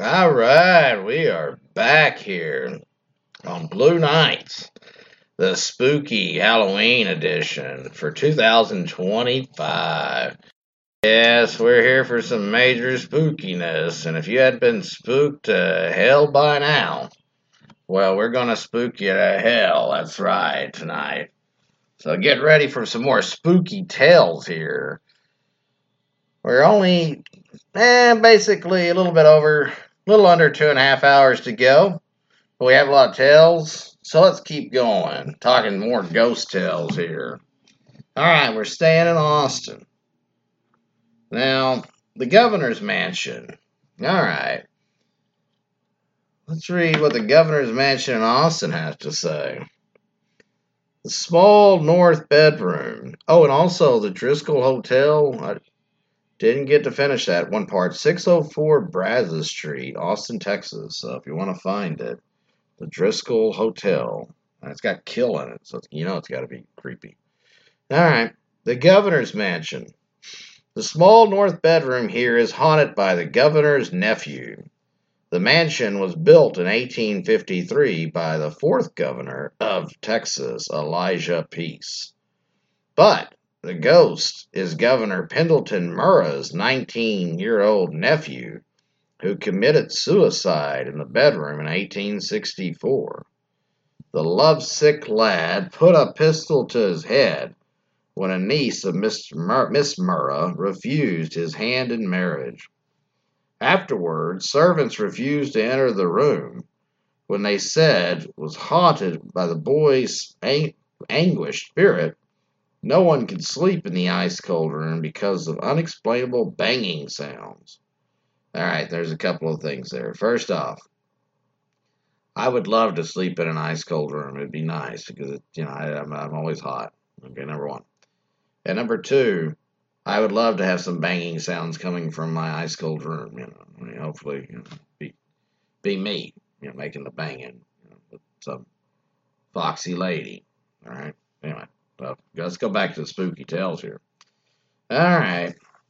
All right, we are back here on Blue Nights, the spooky Halloween edition for 2025. Yes, we're here for some major spookiness, and if you hadn't been spooked to hell by now, well, we're gonna spook you to hell. That's right, tonight. So get ready for some more spooky tales here. We're only, basically a little bit over, a little under 2.5 hours to go. But we have a lot of tales, so let's keep going. Talking more ghost tales here. Alright, we're staying in Austin. Now, the governor's mansion. Alright. Let's read what the governor's mansion in Austin has to say. The small north bedroom. Oh, and also the Driscoll Hotel. I didn't get to finish that one part. 604 Brazos Street, Austin, Texas. So if you want to find it, the Driscoll Hotel. And it's got kill in it, so it's got to be creepy. All right, the governor's mansion. The small north bedroom here is haunted by the governor's nephew. The mansion was built in 1853 by the fourth governor of Texas, Elijah Peace. But the ghost is Governor Pendleton Murrah's 19-year-old nephew, who committed suicide in the bedroom in 1864. The lovesick lad put a pistol to his head when a niece of Miss Murrah refused his hand in marriage. Afterwards, servants refused to enter the room when they said it was haunted by the boy's anguished spirit. No one could sleep in the ice-cold room because of unexplainable banging sounds. All right, there's a couple of things there. First off, I would love to sleep in an ice-cold room. It'd be nice because, I'm always hot. Okay, number one. And number two, I would love to have some banging sounds coming from my ice-cold room. Hopefully, be me, making the banging with some foxy lady. All right. Anyway, well, let's go back to the spooky tales here. All right.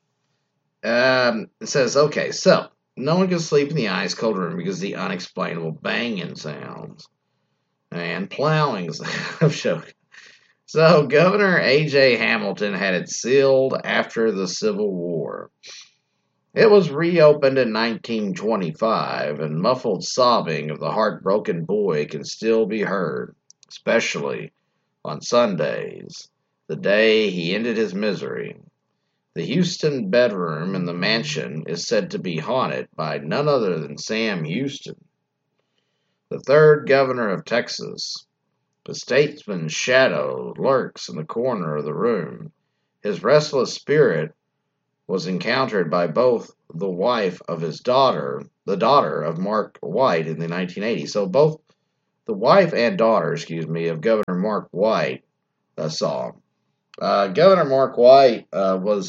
It says, okay, so no one can sleep in the ice-cold room because of the unexplainable banging sounds and plowing. I'm joking. So Governor A.J. Hamilton had it sealed after the Civil War. It was reopened in 1925, and muffled sobbing of the heartbroken boy can still be heard, especially on Sundays, the day he ended his misery. The Houston bedroom in the mansion is said to be haunted by none other than Sam Houston, the third governor of Texas. The statesman's shadow lurks in the corner of the room. His restless spirit was encountered by both the wife of his daughter, the daughter of Mark White in the 1980s. So both the wife and daughter, of Governor Mark White saw him. Governor Mark White was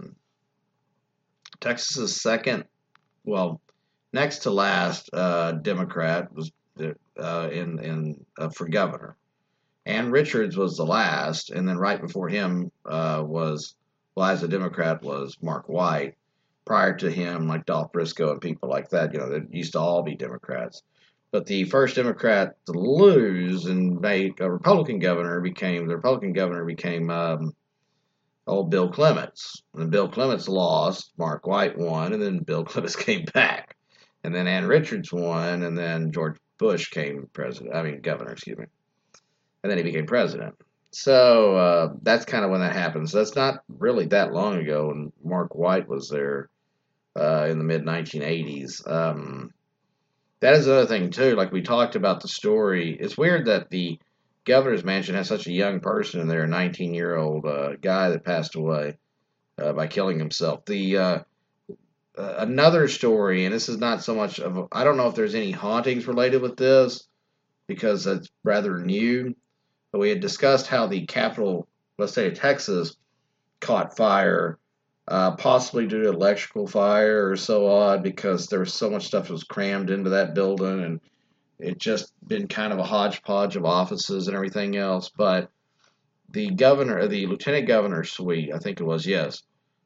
Texas's second, well, next to last Democrat was for governor. Ann Richards was the last, and then right before him as a Democrat, was Mark White. Prior to him, like Dolph Briscoe and people like that, they used to all be Democrats. But the first Democrat to lose and make a Republican governor became old Bill Clements. And then Bill Clements lost, Mark White won, and then Bill Clements came back. And then Ann Richards won, and then George Bush came governor, and then he became president. So that's kind of when that happened. So that's not really that long ago when Mark White was there in the mid-1980s. That is another thing, too. Like we talked about the story. It's weird that the governor's mansion has such a young person in there, a 19-year-old guy that passed away by killing himself. Another story, and this is not so much of I don't know if there's any hauntings related with this because it's rather new. But we had discussed how the capital, let's say Texas, caught fire, possibly due to electrical fire or so odd because there was so much stuff that was crammed into that building and it just been kind of a hodgepodge of offices and everything else. But the lieutenant governor's suite, I think it was, yes,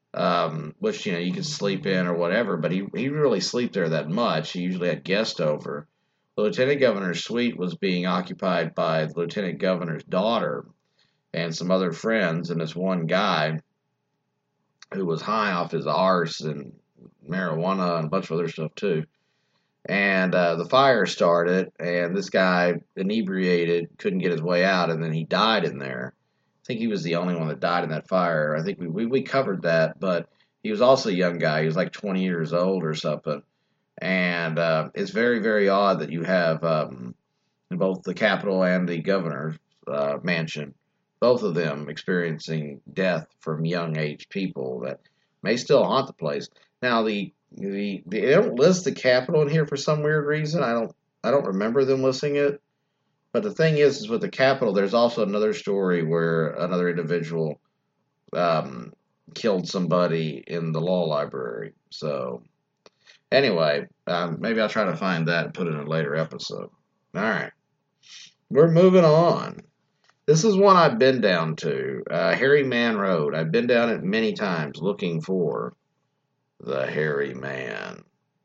which you could sleep in or whatever. But he didn't really sleep there that much. He usually had guests over. The lieutenant governor's suite was being occupied by the lieutenant governor's daughter and some other friends, and this one guy who was high off his arse and marijuana and a bunch of other stuff too. And the fire started, and this guy, inebriated, couldn't get his way out, and then he died in there. I think he was the only one that died in that fire. I think we covered that, but he was also a young guy. He was like 20 years old or something. And it's very, very odd that you have both the Capitol and the governor's mansion, both of them experiencing death from young age people that may still haunt the place. Now they don't list the Capitol in here for some weird reason. I don't remember them listing it. But the thing is with the Capitol, there's also another story where another individual killed somebody in the law library. So anyway, maybe I'll try to find that and put it in a later episode. All right, we're moving on. This is one I've been down to, Hairy Man Road. I've been down it many times looking for the Hairy Man.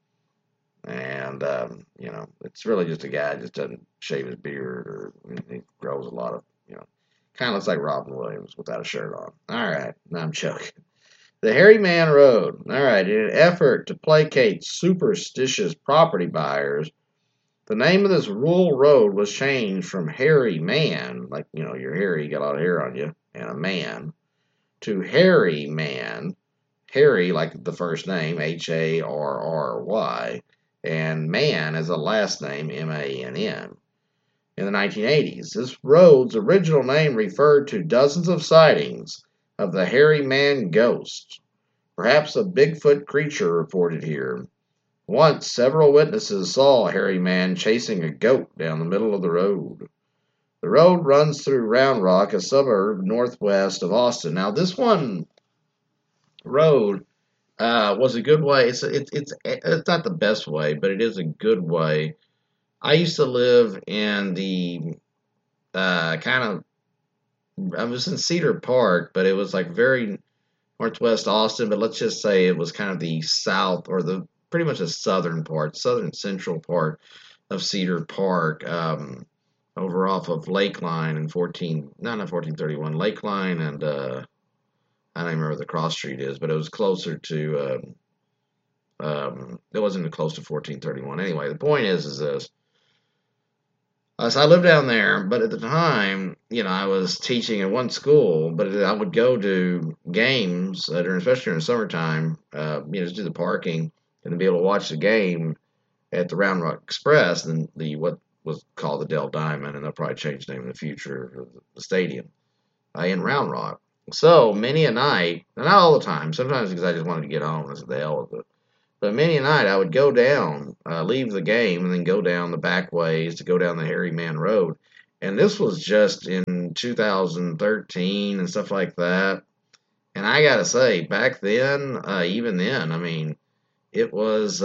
And, it's really just a guy who just doesn't shave his beard or he grows a lot of, kind of looks like Robin Williams without a shirt on. All right, now I'm joking. The Hairy Man Road. All right, in an effort to placate superstitious property buyers, the name of this rural road was changed from Hairy Man, like, you're hairy, you got a lot of hair on you, and a man, to Harry Man. Harry, like the first name, Harry, and Man as a last name, Mann. In the 1980s, this road's original name referred to dozens of sightings of the Hairy Man ghost, perhaps a Bigfoot creature reported here. Once, several witnesses saw a Hairy Man chasing a goat down the middle of the road. The road runs through Round Rock, a suburb northwest of Austin. Now, this one road was a good way. It's not the best way, but it is a good way. I used to live in the I was in Cedar Park, but it was like very northwest Austin. But let's just say it was kind of the south or the pretty much the southern central part of Cedar Park, over off of Lakeline and 1431, Lakeline and I don't even remember where the cross street is, but it was closer to, it wasn't close to 1431. Anyway, the point is this. So I lived down there, but at the time, I was teaching at one school, but I would go to games, especially during the summertime, just do the parking and to be able to watch the game at the Round Rock Express and what was called the Dell Diamond, and they'll probably change the name in the future of the stadium in Round Rock. So many a night, not all the time, sometimes because I just wanted to get home, I said the hell with it. But many a night I would go down, leave the game, and then go down the back ways to go down the Hairy Man Road. And this was just in 2013 and stuff like that. And I gotta say, back then, even then, I mean, it was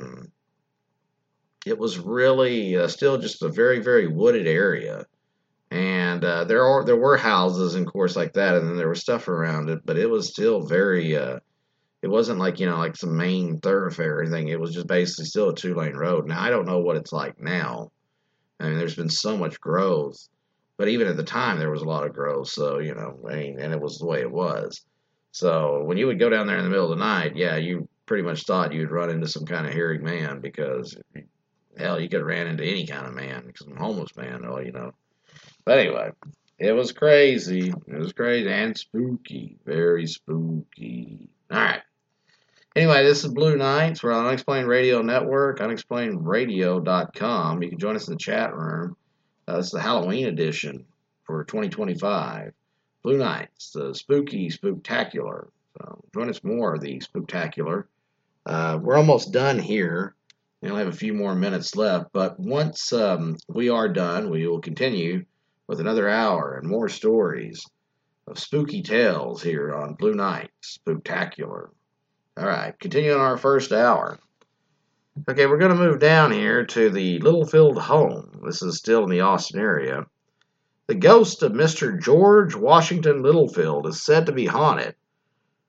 really still just a very, very wooded area. And there were houses, and of course, like that, and then there was stuff around it, but it was still very. It wasn't like like some main thoroughfare or anything. It was just basically still a 2-lane road. Now I don't know what it's like now. I mean, there's been so much growth, but even at the time there was a lot of growth. So I mean, and it was the way it was. So when you would go down there in the middle of the night, yeah, you pretty much thought you'd run into some kind of hairy man because hell, you could have ran into any kind of man, some homeless man, But anyway, it was crazy. It was crazy and spooky. Very spooky. All right. Anyway, this is Blue Nights. We're on Unexplained Radio Network, unexplainedradio.com. You can join us in the chat room. This is the Halloween edition for 2025. Blue Nights, the spooky spooktacular. So join us more of the spooktacular. We're almost done here. We only have a few more minutes left, but once we are done, we will continue with another hour and more stories of spooky tales here on Blue Nights Spooktacular. All right, continuing our first hour. Okay, we're going to move down here to the Littlefield home. This is still in the Austin area. The ghost of Mr. George Washington Littlefield is said to be haunted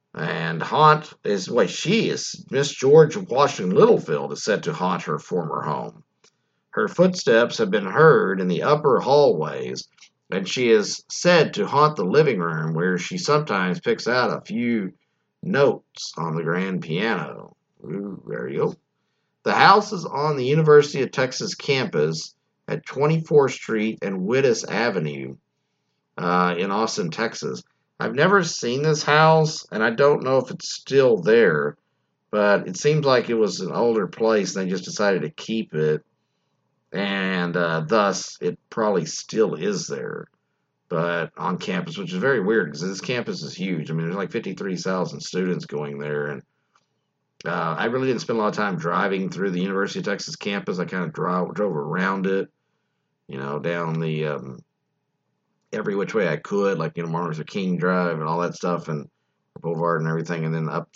And she is, Miss George Washington Littlefield is said to haunt her former home. Her footsteps have been heard in the upper hallways, and she is said to haunt the living room where she sometimes picks out a few notes on the grand piano. Ooh, there you go. The house is on the University of Texas campus at 24th Street and Wittes Avenue in Austin, Texas. I've never seen this house, and I don't know if it's still there, but it seems like it was an older place, and they just decided to keep it, and thus it probably still is there, but on campus, which is very weird because this campus is huge. I mean, there's like 53,000 students going there, and I really didn't spend a lot of time driving through the University of Texas campus. I kind of drove around it, down the every which way I could, like Martin Luther King Drive and all that stuff, and Boulevard and everything, and then up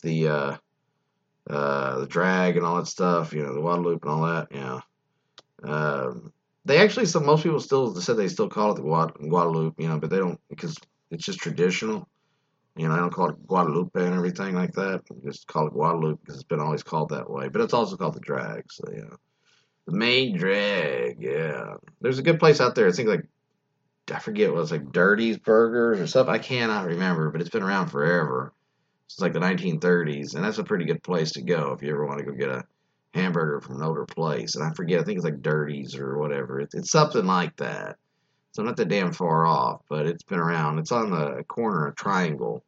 the drag and all that stuff, the Guadalupe and all that. They actually, most people still said they still call it the Guadalupe, but they don't, because it's just traditional. I don't call it Guadalupe and everything like that. I just call it Guadalupe because it's been always called that way. But it's also called the drag. So the main drag. Yeah, there's a good place out there. I think I forget what it was, like Dirty's Burgers or something. I cannot remember, but it's been around forever. It's like the 1930s, and that's a pretty good place to go if you ever want to go get a hamburger from an older place. And I forget, I think it's like Dirty's or whatever. It's something like that. So not that damn far off, but it's been around. It's on the corner of Triangle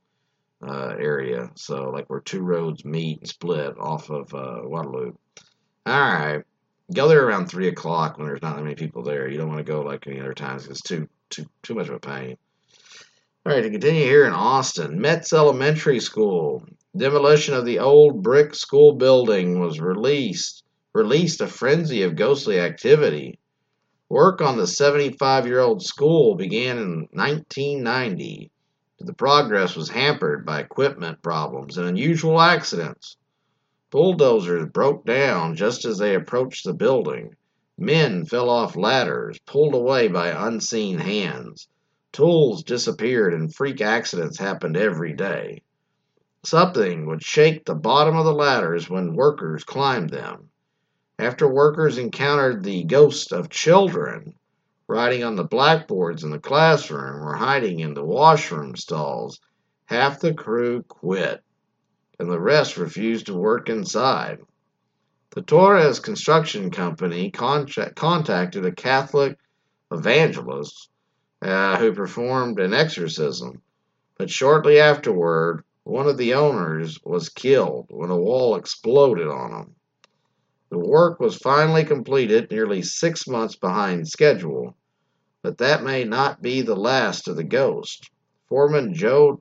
area, so like where two roads meet and split off of Guadalupe. All right, go there around 3 o'clock when there's not that many people there. You don't want to go like any other times. It's too much of a pain. All right, to continue here in Austin, Metz Elementary School. Demolition of the old brick school building was released a frenzy of ghostly activity. Work on the 75-year-old school began in 1990. The progress was hampered by equipment problems and unusual accidents. Bulldozers broke down just as they approached the building. Men fell off ladders, pulled away by unseen hands. Tools disappeared and freak accidents happened every day. Something would shake the bottom of the ladders when workers climbed them. After workers encountered the ghost of children writing on the blackboards in the classroom or hiding in the washroom stalls, half the crew quit, and the rest refused to work inside. The Torres Construction Company contacted a Catholic evangelist who performed an exorcism, but shortly afterward, one of the owners was killed when a wall exploded on him. The work was finally completed nearly 6 months behind schedule, but that may not be the last of the ghost. Foreman Joe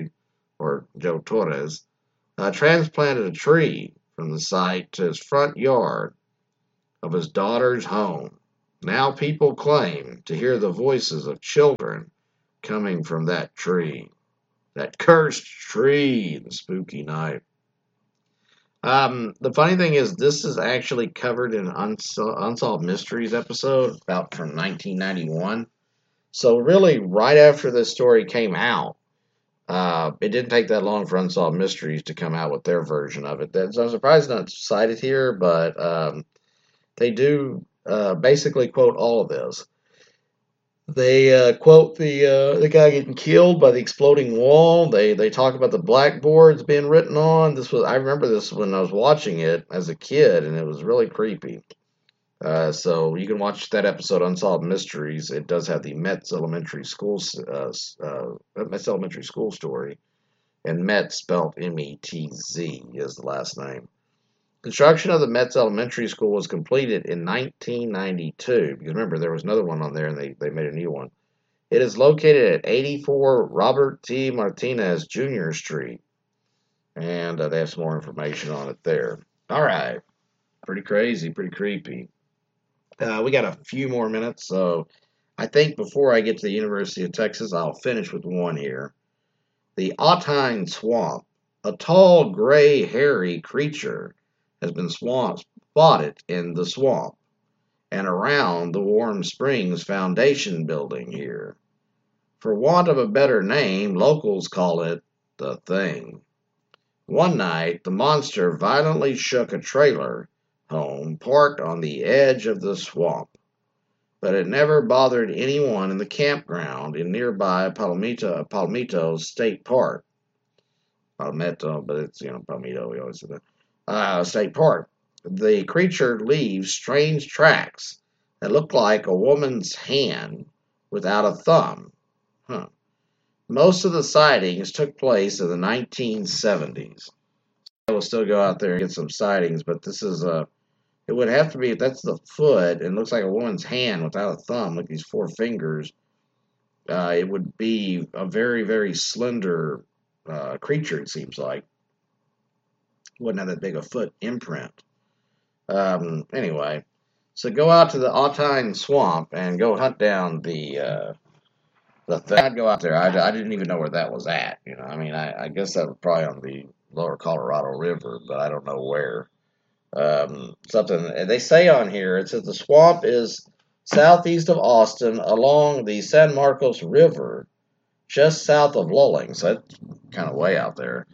Torres, transplanted a tree from the site to his front yard of his daughter's home. Now people claim to hear the voices of children coming from that tree. That cursed tree, the spooky night. The funny thing is, this is actually covered in an Unsolved Mysteries episode about from 1991. So really, right after this story came out, it didn't take that long for Unsolved Mysteries to come out with their version of it. So I'm surprised not cited here, but they do basically quote all of this. They quote the guy getting killed by the exploding wall. They talk about the blackboards being written on. I remember this when I was watching it as a kid, and it was really creepy. So you can watch that episode, Unsolved Mysteries. It does have the Metz Elementary School story, and Metz spelled M-E-T-Z is the last name. Construction of the Metz Elementary School was completed in 1992. Because remember, there was another one on there, and they made a new one. It is located at 84 Robert T. Martinez Jr. Street, and they have some more information on it there. All right, pretty crazy, pretty creepy. We got a few more minutes, so I think before I get to the University of Texas, I'll finish with one here. The Otine Swamp. A tall, gray, hairy creature has been spotted in the swamp and around the Warm Springs Foundation building here. For want of a better name, locals call it the Thing. One night, the monster violently shook a trailer home parked on the edge of the swamp, but it never bothered anyone in the campground in nearby Palomito State Park. Palmetto, but it's, Palmetto, we always say that. State Park. The creature leaves strange tracks that look like a woman's hand without a thumb. Huh. Most of the sightings took place in the 1970s. I will still go out there and get some sightings, but this is it would have to be, if that's the foot and looks like a woman's hand without a thumb, like these four fingers, it would be a very, very slender creature, it seems like. Wouldn't have that big a foot imprint. Anyway, so go out to the Otine Swamp and go hunt down the thing. I'd go out there. I didn't even know where that was at. I mean, I guess that was probably on the lower Colorado River, but I don't know where. Something they say on here, it says the swamp is southeast of Austin along the San Marcos River, just south of Lulling. So that's kind of way out there.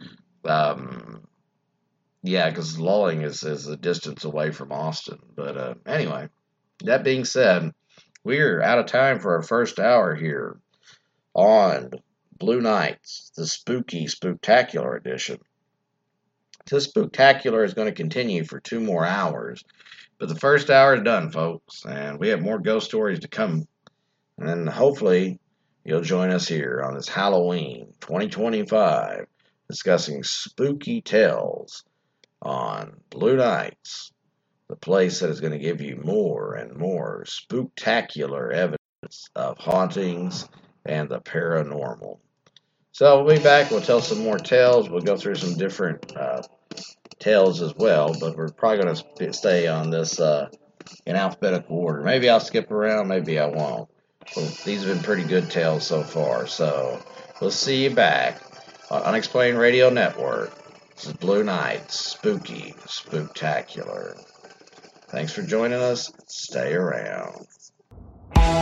Yeah, because Lulling is a distance away from Austin. But anyway, that being said, we're out of time for our first hour here on Blue Nights, the spooky, spooktacular edition. This spooktacular is going to continue for 2 more hours, but the first hour is done, folks, and we have more ghost stories to come. And hopefully, you'll join us here on this Halloween 2025, discussing spooky tales on Blue Nights, the place that is going to give you more and more spooktacular evidence of hauntings and the paranormal. So we'll be back. We'll tell some more tales. We'll go through some different tales as well, but we're probably going to stay on this in alphabetical order. Maybe I'll skip around, maybe I won't. Well, these have been pretty good tales so far, so we'll see you back on Unexplained Radio Network. This is Blue Nights, spooky, spooktacular. Thanks for joining us. Stay around.